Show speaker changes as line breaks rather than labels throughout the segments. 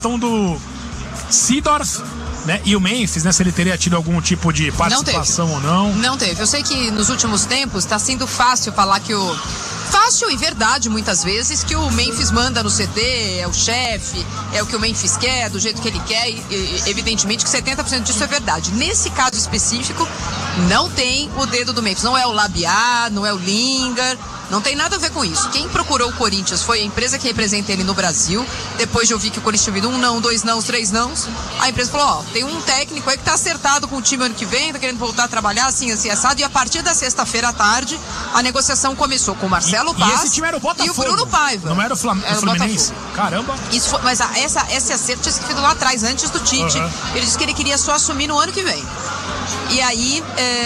do Seedorf, né? E o Memphis, né? Se ele teria tido algum tipo de participação ou não.
Não teve. Eu sei que nos últimos tempos está sendo fácil falar que Fácil e verdade, muitas vezes, que o Memphis manda no CT, é o chefe, é o que o Memphis quer, do jeito que ele quer, e evidentemente que 70% disso é verdade. Nesse caso específico, não tem o dedo do Memphis. Não é o Labiá, não é o Lingard, não tem nada a ver com isso. Quem procurou o Corinthians foi a empresa que representa ele no Brasil. Depois de ouvir que o Corinthians tinha vindo 1 não, 2 não, 3 não, a empresa falou, ó, tem um técnico aí que tá acertado com o time ano que vem, tá querendo voltar a trabalhar assim, assim, assado. E a partir da sexta-feira à tarde, a negociação começou com o Marcelo Paz
e esse time era o Botafogo,
e o Bruno Paiva.
Não era o Fluminense? Caramba.
Isso foi, mas esse acerto tinha sido lá atrás, antes do Tite. Ele disse que ele queria só assumir no ano que vem. E aí,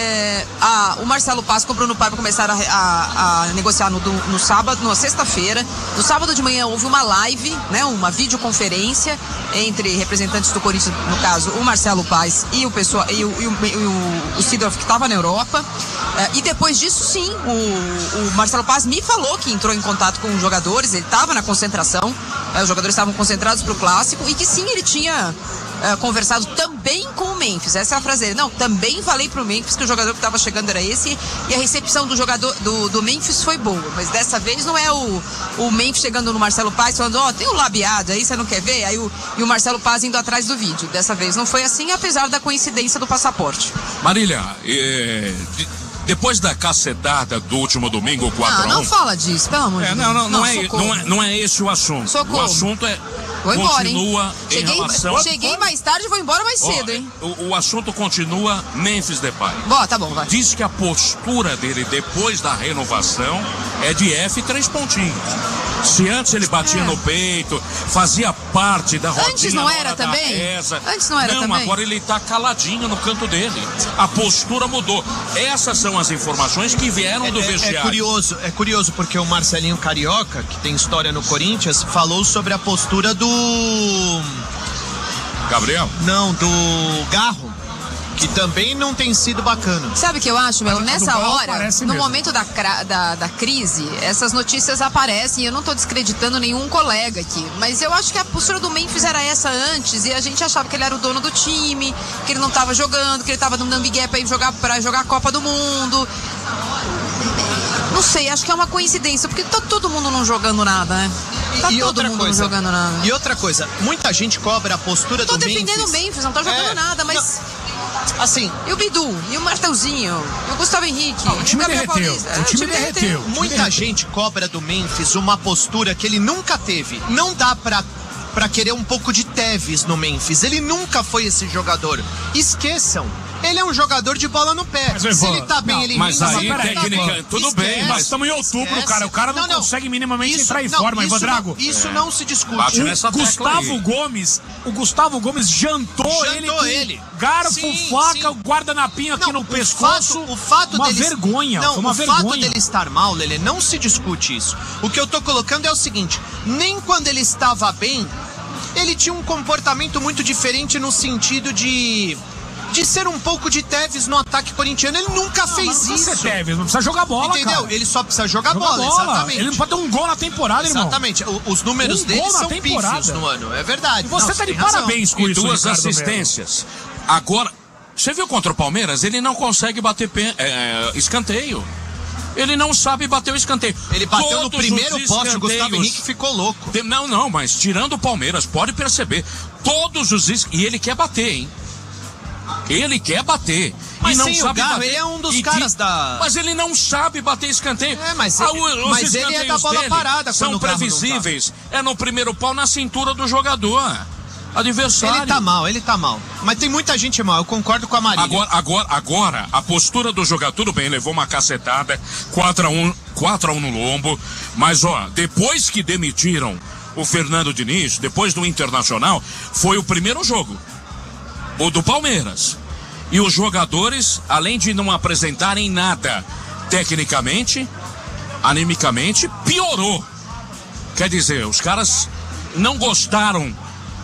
o Marcelo Paz com o Bruno Paiva começaram a negociar no sábado, na sexta-feira. No sábado de manhã houve uma live, né, uma videoconferência entre representantes do Corinthians, no caso, o Marcelo Paz e o pessoal e o Seedorf, que estava na Europa. E depois disso, sim, o Marcelo Paz me falou que entrou em contato com os jogadores, ele estava na concentração, os jogadores estavam concentrados para o clássico, e que sim, ele tinha conversado também com o Memphis. Essa é a frase dele. Não, também falei pro Memphis que o jogador que estava chegando era esse, e a recepção do jogador do Memphis foi boa, mas dessa vez não é o Memphis chegando no Marcelo Paz falando, ó, tem um labiado aí, você não quer ver? Aí e o Marcelo Paz indo atrás do vídeo. Dessa vez não foi assim, apesar da coincidência do passaporte.
Marília, depois da cacetada do último domingo, 4-1...
Não fala disso, pelo amor de Deus.
Não é esse o assunto.
Socorro.
O assunto
vou embora,
continua
hein? Cheguei mais tarde e vou embora mais cedo, hein?
O assunto continua Memphis Depay.
Tá bom, vai.
Diz que a postura dele depois da renovação é de F3 pontinhos. Se antes ele batia no peito, fazia parte da rodinha.
Antes não era também? Antes não era também?
Não, agora ele tá caladinho no canto dele. A postura mudou. Essas são as informações que vieram do vestiário.
É curioso porque o Marcelinho Carioca, que tem história no Corinthians, falou sobre a postura do...
Gabriel?
Não, do Garro, que também não tem sido bacana.
Sabe o que eu acho, Melo? Nessa hora, no
mesmo.
momento da crise, essas notícias aparecem, e eu não tô descreditando nenhum colega aqui, mas eu acho que a postura do Memphis era essa antes, e a gente achava que ele era o dono do time, que ele não tava jogando, que ele tava dando migué pra jogar a Copa do Mundo. Não sei, acho que é uma coincidência, porque tá todo mundo não jogando nada, né? Tá todo mundo não jogando nada.
E outra coisa, muita gente cobra a postura do Memphis.
Tô defendendo o Memphis, não tá jogando nada, mas...
Não, assim...
E o Bidu, e o Martelzinho, e o Gustavo Henrique,
o time derreteu.
O time derreteu.
Muita gente cobra do Memphis uma postura que ele nunca teve. Não dá pra querer um pouco de Tevez no Memphis. Ele nunca foi esse jogador. Esqueçam. Ele é um jogador de bola no pé.
Mas,
se ele tá bem, ele
mas aí, técnica, tudo bem, mas
estamos em outubro, cara. O cara não consegue minimamente entrar em forma, Ivan Drago.
Isso não se discute.
O Gustavo Gomes jantou ele. Garfo, faca, guardanapinho aqui no pescoço.
O fato
uma
dele,
vergonha.
Não,
foi uma
o
vergonha.
fato dele estar mal, Lelê, não se discute isso. O que eu tô colocando é o seguinte: nem quando ele estava bem, ele tinha um comportamento muito diferente no sentido de ser um pouco de Tevez no ataque corintiano. Ele nunca fez isso.
Tevez, não precisa jogar bola,
entendeu?
Cara.
Ele só precisa jogar bola, exatamente.
Ele não pode ter um gol na temporada, irmão.
Exatamente. Os números dele são pífios no ano, é verdade.
E você tá de parabéns com isso,
2 assistências. Agora, você viu contra o Palmeiras? Ele não consegue bater escanteio. Ele não sabe bater o escanteio.
Ele bateu no primeiro poste, o Gustavo Henrique ficou louco.
Não, mas tirando o Palmeiras, pode perceber. Todos os... E ele quer bater, hein? Ele quer bater.
Mas
e não
sem
sabe
o Garro,
bater.
ele é um dos caras da...
Mas ele não sabe bater escanteio.
Mas ele é da bola parada.
São previsíveis. É no primeiro pau, na cintura do jogador adversário.
Ele tá mal. Mas tem muita gente mal, eu concordo com a Marília.
Agora, a postura do jogador, tudo bem, levou uma cacetada, 4-1 no lombo, mas depois que demitiram o Fernando Diniz, depois do Internacional, foi o primeiro jogo, o do Palmeiras. E os jogadores, além de não apresentarem nada tecnicamente, animicamente, piorou. Quer dizer, os caras não gostaram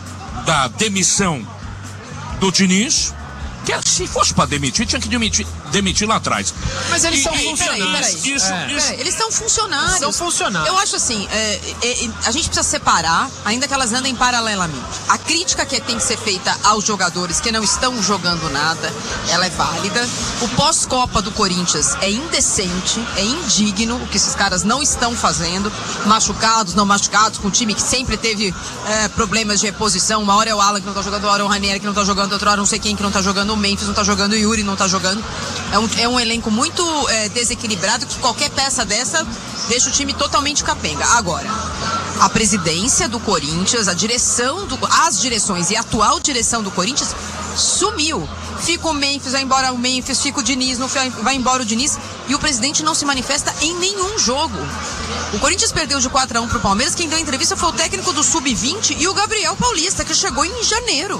da demissão do Diniz, que se fosse para demitir, tinha que demitir lá atrás.
Mas eles são funcionários.
Peraí. Eles são funcionários.
São funcionários.
Eu acho assim, a gente precisa separar, ainda que elas andem paralelamente. A crítica que tem que ser feita aos jogadores que não estão jogando nada, ela é válida. O pós-Copa do Corinthians é indecente, é indigno o que esses caras não estão fazendo. Machucados, não machucados, com um time que sempre teve problemas de reposição. Uma hora é o Alan que não tá jogando, uma hora é o Ranieri que não tá jogando, outra hora não sei quem que não tá jogando, o Memphis não tá jogando, o Yuri não tá jogando. É um elenco muito desequilibrado, que qualquer peça dessa deixa o time totalmente capenga. Agora, a presidência do Corinthians, as direções e a atual direção do Corinthians sumiu. Fica o Memphis, vai embora o Memphis, fica o Diniz, vai embora o Diniz, e o presidente não se manifesta em nenhum jogo. O Corinthians perdeu de 4-1 pro Palmeiras. Quem deu a entrevista foi o técnico do Sub-20 e o Gabriel Paulista, que chegou em janeiro.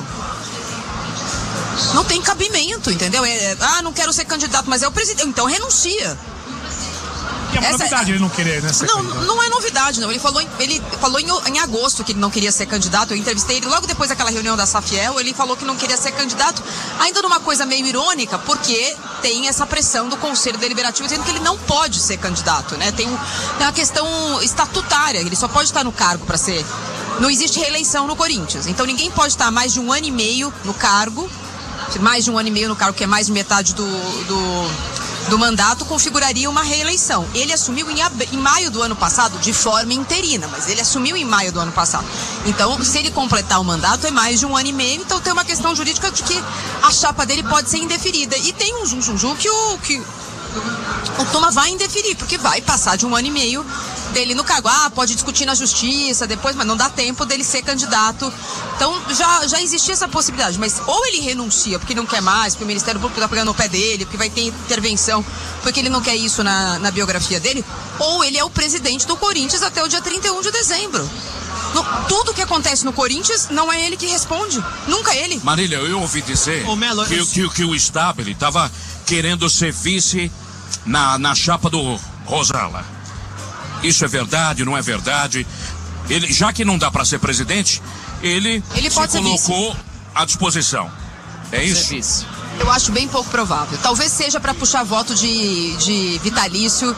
Não tem cabimento, entendeu? Não quero ser candidato, mas é o presidente, então renuncia.
E é uma novidade ele não querer, né?
Não é novidade, não. Ele falou em agosto que ele não queria ser candidato. Eu entrevistei ele logo depois daquela reunião da Safiel. Ele falou que não queria ser candidato, ainda numa coisa meio irônica, porque tem essa pressão do Conselho Deliberativo dizendo que ele não pode ser candidato, né? Tem uma questão estatutária, ele só pode estar no cargo para ser. Não existe reeleição no Corinthians, então ninguém pode estar mais de 1 ano e meio no cargo. Mais de 1 ano e meio no cargo, que é mais de metade do mandato, configuraria uma reeleição. Ele assumiu em maio do ano passado, de forma interina, mas ele assumiu em maio do ano passado. Então, se ele completar o mandato, é mais de 1 ano e meio, então tem uma questão jurídica de que a chapa dele pode ser indeferida. E tem um zum que o Tuma vai indeferir, porque vai passar de 1 ano e meio dele no cargo. Pode discutir na justiça depois, mas não dá tempo dele ser candidato. Então já existia essa possibilidade, mas ou ele renuncia porque não quer mais, porque o Ministério Público está pegando o pé dele, porque vai ter intervenção, porque ele não quer isso na biografia dele, ou ele é o presidente do Corinthians até o dia 31 de dezembro. Tudo que acontece no Corinthians não é ele que responde, nunca ele.
Marília, eu ouvi dizer que o Stabile estava querendo ser vice na chapa do Rosala. Isso é verdade, não é verdade? Ele, já que não dá para ser presidente, ele se colocou à disposição. É isso?
Eu acho bem pouco provável. Talvez seja para puxar voto de vitalício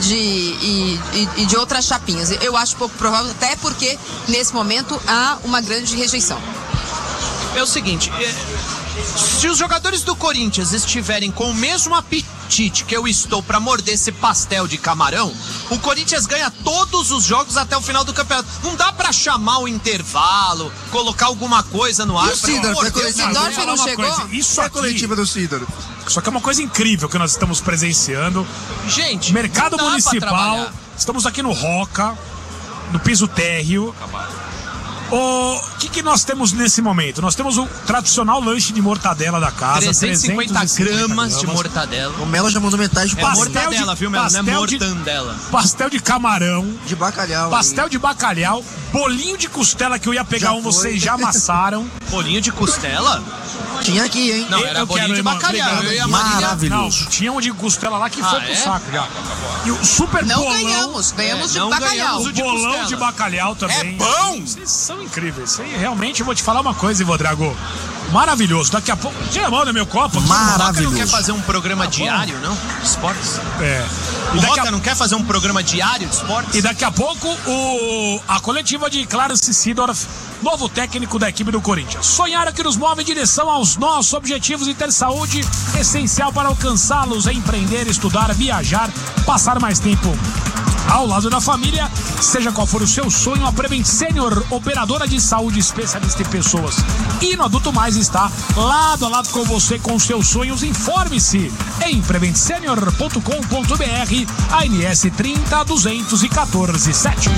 e de outras chapinhas. Eu acho pouco provável, até porque nesse momento há uma grande rejeição.
É o seguinte, se os jogadores do Corinthians estiverem com o mesmo apetite que eu estou para morder esse pastel de camarão, o Corinthians ganha todos os jogos até o final do campeonato. Não dá para chamar o intervalo, colocar alguma coisa no ar.
E o Sidor,
o Sidor não chegou?
Isso
é a coletiva do Sidor.
Só que é uma coisa incrível que nós estamos presenciando.
Gente,
mercado municipal, estamos aqui no Roca, no piso térreo. O que nós temos nesse momento? Nós temos o tradicional lanche de mortadela da casa.
350 gramas de mortadela.
O Melo já mandou metade de
mortadela, viu, Melo? Não é mortandela.
Pastel de camarão.
De bacalhau.
Pastel de bacalhau. Bolinho de costela que eu ia pegar vocês já amassaram.
Bolinho de costela?
Tinha aqui, hein?
Não, era bolinho de bacalhau.
Maravilhoso.
Não, tinha um de costela lá que foi pro saco já. E o super
não
bolão.
Ganhamos de bacalhau.
O bolão de bacalhau também.
É bom!
Vocês são incríveis. Isso aí, realmente, eu vou te falar uma coisa, Ivo Drago. Maravilhoso. Daqui a pouco. Tira a mão do meu copo.
O Roca não quer fazer um programa diário, não? De esportes? O Roca não quer fazer um programa diário de esportes?
E daqui a pouco, a coletiva de Clarence Seedorf, novo técnico da equipe do Corinthians. Sonhar é que nos move em direção aos nossos objetivos e ter saúde, essencial para alcançá-los, é empreender, estudar, viajar, passar mais tempo ao lado da família. Seja qual for o seu sonho, a Prevent Senior, operadora de saúde especialista em pessoas e no adulto mais, está lado a lado com você com seus sonhos. Informe-se em preventsenior.com.br, ANS 30 214 7.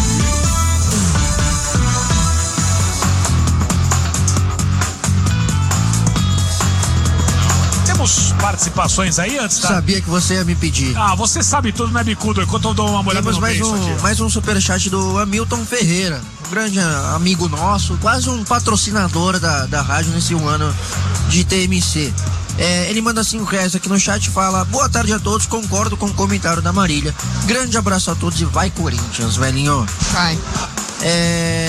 Temos participações aí antes, tá?
Sabia que você ia me pedir.
Você sabe tudo, né, Bicudo? Enquanto eu dou uma olhada no
mais um superchat do Hamilton Ferreira, um grande amigo nosso, quase um patrocinador da rádio nesse 1 ano de TMC. Ele manda R$5 aqui no chat e fala: boa tarde a todos, concordo com o comentário da Marília. Grande abraço a todos e vai Corinthians, velhinho.
Vai.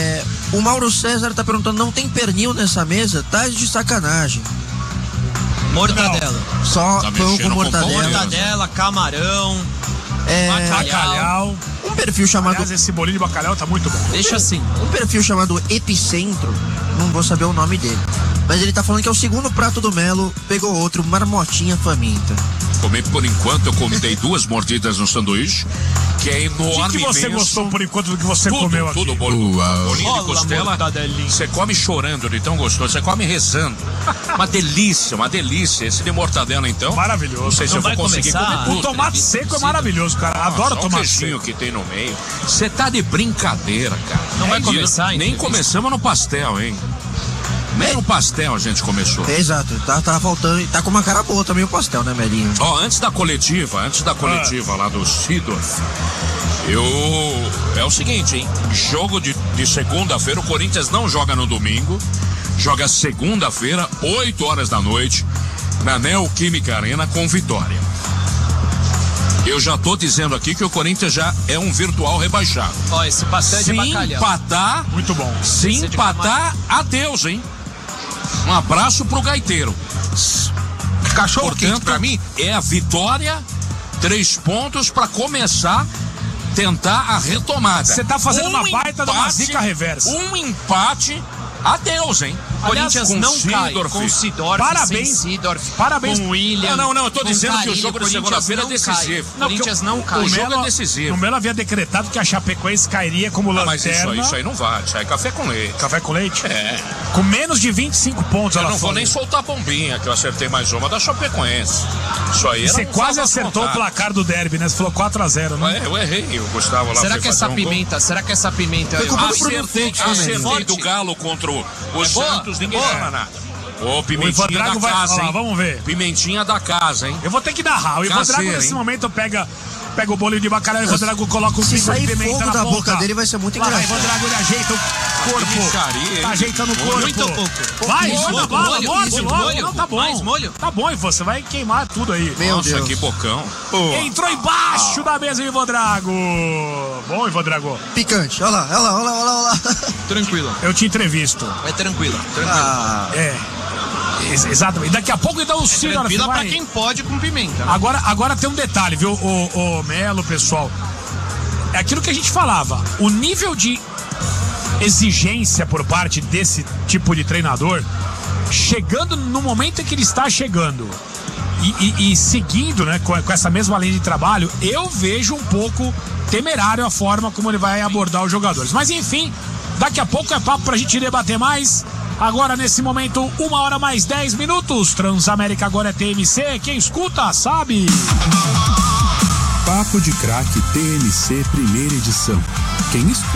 O Mauro César tá perguntando: não tem pernil nessa mesa? Tá de sacanagem.
Mortadela.
Só
Tá
pão com
mexendo com
mortadela.
pão,
Mortadela, camarão,
Bacalhau.
Um perfil chamado...
Aliás, esse bolinho de bacalhau tá muito bom.
deixa assim.
Um perfil chamado Epicentro, não vou saber o nome dele, mas ele tá falando que é o segundo prato do Melo, pegou outro, marmotinha faminta.
Comi por enquanto, dei 2 mordidas no sanduíche, que é enorme.
O que você
imenso.
gostou por enquanto do que você comeu aqui?
Tudo, bolinho de
Olha,
costela.
mortadelinha.
Você come chorando de tão gostoso, você come rezando. Uma delícia, uma delícia. Esse de mortadela, então.
Maravilhoso.
Não sei se
Não
eu vou
vai
conseguir
começar?
comer tudo.
O tomate seco é maravilhoso, cara. Adoro
Só o
tomate
queijinho
seco.
que tem no meio. Você tá de brincadeira, cara.
Não vai começar,
Nem
entrevista?
começamos no pastel, hein? Nem no pastel a gente começou.
É, exato, tá faltando, tá com uma cara boa também o pastel, né, Melinho?
Ó, antes da coletiva lá do Seedorf, é o seguinte, hein? Jogo de segunda-feira, o Corinthians não joga no domingo, joga segunda-feira, 8 horas da noite, na Neoquímica Arena com Vitória. Eu já tô dizendo aqui que o Corinthians já é um virtual rebaixado.
Ó, esse pastel é de
Se
bacalhau.
empatar,
Muito bom.
se
Esse é de
empatar, adeus, hein? Um abraço pro gaiteiro.
Cachorro quente
Portanto,
pra mim?
é a vitória, 3 pontos pra começar, tentar a retomada.
Você tá fazendo uma baita de uma zica reversa.
Um empate, adeus, hein?
Corinthians
com
não cai
Seedorf.
com Seedorf,
Parabéns.
sem Seedorf,
Parabéns.
com William.
Não, eu tô
com
dizendo que o
Carille,
jogo de
Corinthians
segunda-feira é
não
decisivo.
cai. Corinthians não cai.
o jogo é decisivo.
O Melo havia decretado que a Chapecoense cairia como
Ah,
lanterna.
mas isso aí não vale, isso aí é café com leite.
Café com leite?
É.
Com menos de 25 pontos
Eu
ela
não vou
foi.
nem soltar a bombinha, que eu acertei mais uma da Chapecoense. Isso aí era
Você
um
quase
salva
acertou o
contato.
placar do derby, né? Você falou 4-0, né?
Eu errei, o Gustavo lá
Será
foi
que essa
fazer um gol.
pimenta,
Foi culpa do Bruno
Acertei,
Fux, né,
acertei
Forte.
do Galo contra o
boa,
Santos, ninguém
boa.
fala nada. Ô,
O
pimentinha
Ivan Drago
da
vai
casa,
falar,
hein?
vamos ver.
Pimentinha da casa, hein?
Eu vou ter que narrar. O Ivan
Caseiro,
Drago, nesse
hein?
momento, pega o bolinho de bacalhau e o Ivan Drago coloca o
Se
pingo de
sair
pimenta
fogo
na
da
ponta.
boca dele vai ser muito
Lá vai,
engraçado.
Ivan Drago, ele ajeita o corpo.
Micharia,
Tá ajeitando o corpo.
Muito pouco.
Vai,
Molho,
manda bala,
molho,
morde
isso,
logo.
molho.
Não, tá bom.
Mais molho?
Tá bom, Ivan, você vai queimar tudo aí.
Meu
Nossa,
Deus.
que bocão.
Entrou embaixo da mesa o Ivan Drago. Bom, Ivan Drago.
Picante, olha lá.
Tranquilo.
Eu te entrevisto.
É tranquilo.
Ah,
É. Exatamente. Daqui a pouco, então, o Seedorf
Tranquila pra
vai...
quem pode com pimenta. Né?
Agora tem um detalhe, viu, o Melo, pessoal. É aquilo que a gente falava. O nível de exigência por parte desse tipo de treinador, chegando no momento em que ele está chegando e seguindo, né, com essa mesma linha de trabalho, eu vejo um pouco temerário a forma como ele vai abordar os jogadores. Mas enfim, daqui a pouco é papo pra gente debater mais. Agora, nesse momento, 1h mais 10 minutos. Transamérica agora é TMC. Quem escuta, sabe.
Papo de Craque TMC, primeira edição. Quem escuta